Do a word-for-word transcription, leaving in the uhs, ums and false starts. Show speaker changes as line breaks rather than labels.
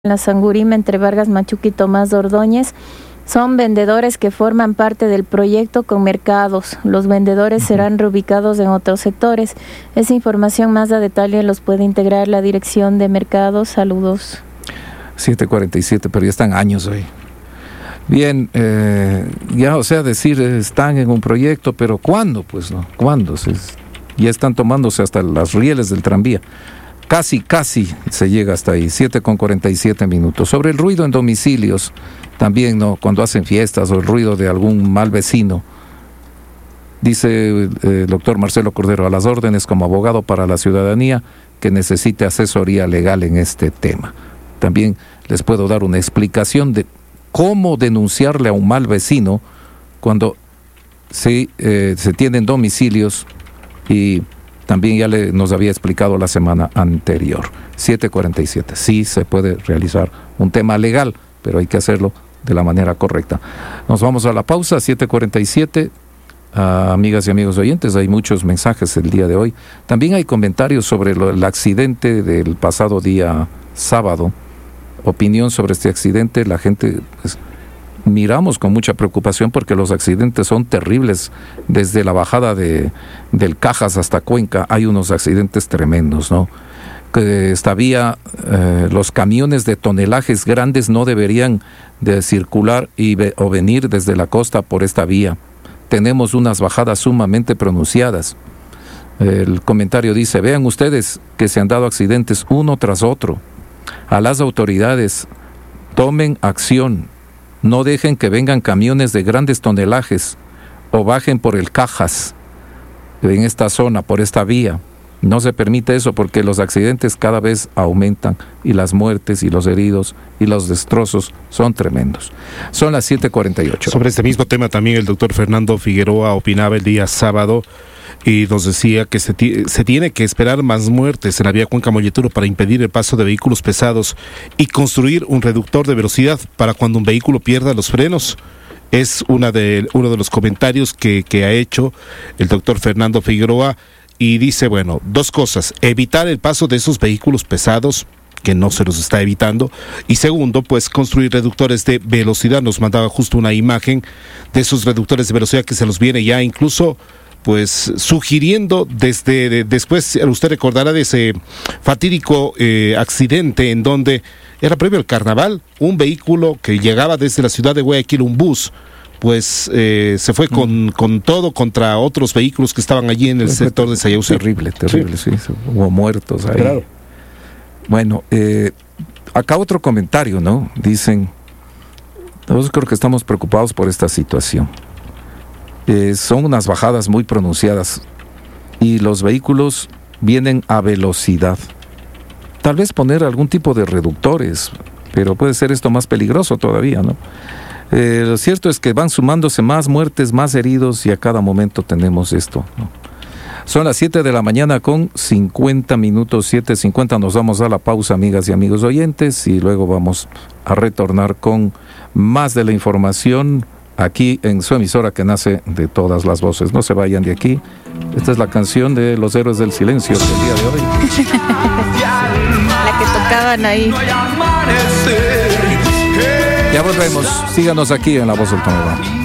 La Sangurima entre Vargas Machuca y Tomás Ordóñez. Son vendedores que forman parte del proyecto con mercados. Los vendedores serán reubicados en otros sectores. Esa información más a detalle los puede integrar la dirección de mercados. Saludos.
siete cuarenta y siete, pero ya están años hoy. Bien, eh, ya, o sea, decir están en un proyecto, pero ¿cuándo? Pues no, ¿cuándo? Se, ya están tomándose hasta las rieles del tranvía. Casi, casi se llega hasta ahí, siete con cuarenta y siete minutos. Sobre el ruido en domicilios, también, ¿no? Cuando hacen fiestas o el ruido de algún mal vecino, dice el eh, doctor Marcelo Cordero, a las órdenes como abogado para la ciudadanía que necesite asesoría legal en este tema. También les puedo dar una explicación de cómo denunciarle a un mal vecino cuando se, eh, se tienen domicilios y también ya le, nos había explicado la semana anterior. siete cuarenta y siete. Sí se puede realizar un tema legal, pero hay que hacerlo de la manera correcta. Nos vamos a la pausa, siete cuarenta y siete. Uh, amigas y amigos oyentes, hay muchos mensajes el día de hoy. También hay comentarios sobre lo, el accidente del pasado día sábado. Opinión sobre este accidente. La gente... Pues, miramos con mucha preocupación porque los accidentes son terribles. Desde la bajada de, del Cajas hasta Cuenca hay unos accidentes tremendos, ¿no? Que esta vía, eh, los camiones de tonelajes grandes no deberían de circular y ve, o venir desde la costa por esta vía. Tenemos unas bajadas sumamente pronunciadas. El comentario dice, vean ustedes que se han dado accidentes uno tras otro. A las autoridades, tomen acción. No dejen que vengan camiones de grandes tonelajes o bajen por el Cajas en esta zona, por esta vía. No se permite eso porque los accidentes cada vez aumentan y las muertes y los heridos y los destrozos son tremendos. Son las siete cuarenta y ocho.
Sobre este mismo tema también el doctor Fernando Figueroa opinaba el día sábado y nos decía que se, t- se tiene que esperar más muertes en la vía Cuenca-Molleturo para impedir el paso de vehículos pesados y construir un reductor de velocidad para cuando un vehículo pierda los frenos. Es una de, uno de los comentarios que, que ha hecho el doctor Fernando Figueroa y dice, bueno, dos cosas, evitar el paso de esos vehículos pesados, que no se los está evitando, y segundo, pues construir reductores de velocidad. Nos mandaba justo una imagen de esos reductores de velocidad que se los viene ya incluso pues sugiriendo desde de, después, usted recordará de ese fatídico eh, accidente en donde era previo al carnaval, un vehículo que llegaba desde la ciudad de Guayaquil, un bus, pues eh, se fue con, mm. con todo contra otros vehículos que estaban allí en el fue sector de Sayaucí.
Terrible, terrible, sí. sí, hubo muertos ahí.
Claro.
Bueno, eh, acá otro comentario, ¿no? Dicen, nosotros creo que estamos preocupados por esta situación. Eh, son unas bajadas muy pronunciadas y los vehículos vienen a velocidad. Tal vez poner algún tipo de reductores, pero puede ser esto más peligroso todavía, ¿no? Eh, lo cierto es que van sumándose más muertes, más heridos y a cada momento tenemos esto, ¿no? Son las siete de la mañana con cincuenta minutos, siete cincuenta. Nos vamos a la pausa, amigas y amigos oyentes, y luego vamos a retornar con más de la información aquí en su emisora que nace de todas las voces. No se vayan de aquí. Esta es la canción de Los Héroes del Silencio del día de hoy.
La que tocaban ahí.
Ya volvemos. Síganos aquí en La Voz del Tonelón.